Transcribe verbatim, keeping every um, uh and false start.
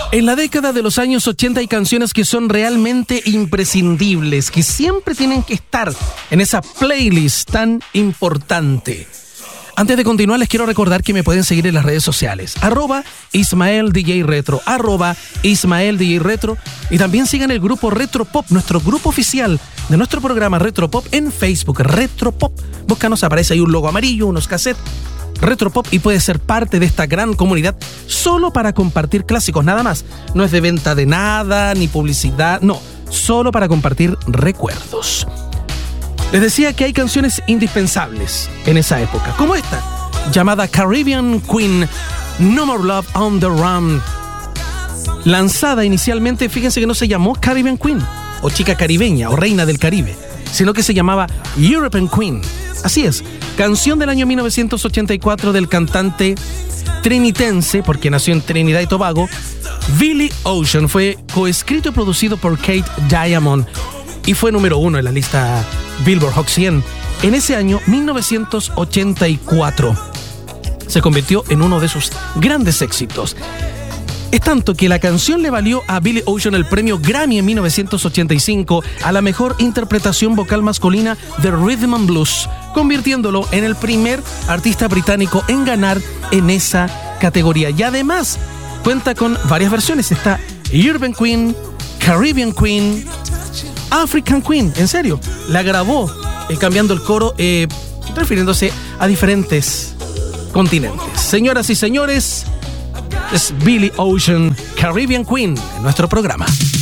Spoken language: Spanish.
En la década de los años ochenta hay canciones que son realmente imprescindibles, que siempre tienen que estar en esa playlist tan importante. Antes de continuar, les quiero recordar que me pueden seguir en las redes sociales, arroba Ismael D J Retro, arroba Ismael D J Retro, y también sigan el grupo Retropop, nuestro grupo oficial de nuestro programa Retropop en Facebook, Retropop. Búscanos, aparece ahí un logo amarillo, unos cassettes, Retropop, y puedes ser parte de esta gran comunidad solo para compartir clásicos, nada más. No es de venta de nada, ni publicidad, no, solo para compartir recuerdos. Les decía que hay canciones indispensables en esa época, como esta, llamada Caribbean Queen, No More Love on the Run. Lanzada inicialmente, fíjense que no se llamó Caribbean Queen, o chica caribeña, o reina del Caribe, sino que se llamaba European Queen. Así es, canción del año mil novecientos ochenta y cuatro del cantante trinitense, porque nació en Trinidad y Tobago, Billy Ocean. Fue coescrito y producido por Kate Diamond y fue número uno en la lista Billboard Hot cien en ese año mil novecientos ochenta y cuatro. Se convirtió en uno de sus grandes éxitos. Es tanto que la canción le valió a Billy Ocean el premio Grammy en mil novecientos ochenta y cinco a la mejor interpretación vocal masculina de Rhythm and Blues, convirtiéndolo en el primer artista británico en ganar en esa categoría. Y además cuenta con varias versiones. Está European Queen, Caribbean Queen, African Queen. En serio, la grabó eh, cambiando el coro, eh, refiriéndose a diferentes continentes. Señoras y señores, es Billy Ocean, Caribbean Queen, en nuestro programa.